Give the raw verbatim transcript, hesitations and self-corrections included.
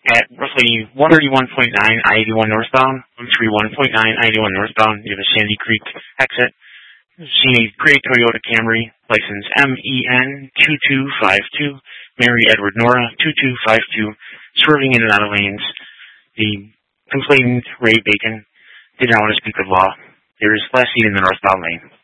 At roughly one thirty-one point nine I eighty-one northbound, one thirty-one point nine I eighty-one northbound near the Sandy Creek exit, seen a gray Toyota Camry, license M E N two two five two, Mary Edward Nora two two five two, swerving in and out of lanes. The complainant, Ray Bacon, did not want to speak with law. There is last seen in the northbound lane.